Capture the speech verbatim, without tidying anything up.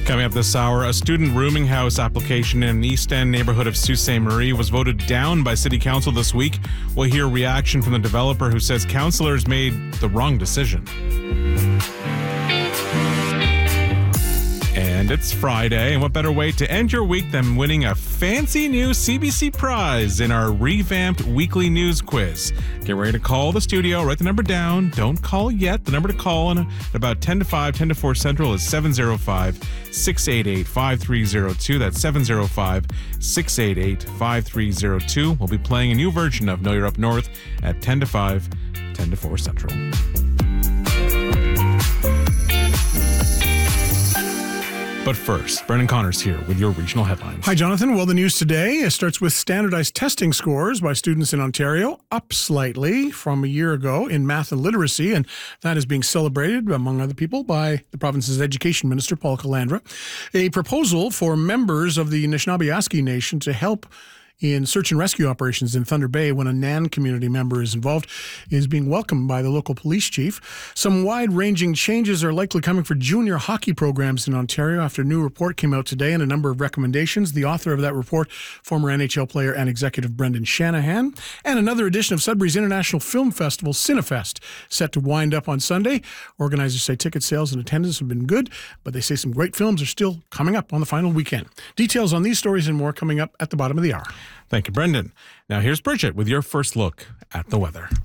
Coming up this hour, a student rooming house application in an East End neighborhood of Sault Ste. Marie was voted down by City Council this week. We'll hear reaction from the developer who says councillors made the wrong decision. And it's Friday, and what better way to end your week than winning a fancy new C B C prize in our revamped weekly news quiz. Get ready to call the studio, write the number down. Don't call yet. The number to call in about ten to five, ten to four Central is seven oh five, six eight eight, five three oh two. That's seven oh five, six eight eight, five three oh two. We'll be playing a new version of Know You're Up North at ten to five, ten to four Central. But first, Brendan Connors here with your regional headlines. Hi, Jonathan. Well, the news today starts with standardized testing scores by students in Ontario, up slightly from a year ago in math and literacy, and that is being celebrated, among other people, by the province's Education Minister, Paul Calandra. A proposal for members of the Anishinaabe Nation to help in search and rescue operations in Thunder Bay when a Nan community member is involved is being welcomed by the local police chief. Some wide-ranging changes are likely coming for junior hockey programs in Ontario after a new report came out today and a number of recommendations. The author of that report, former N H L player and executive Brendan Shanahan. And another edition of Sudbury's International Film Festival, Cinefest, set to wind up on Sunday. Organizers say ticket sales and attendance have been good, but they say some great films are still coming up on the final weekend. Details on these stories and more coming up at the bottom of the hour. Thank you, Brendan. Now here's Bridget with your first look at the weather.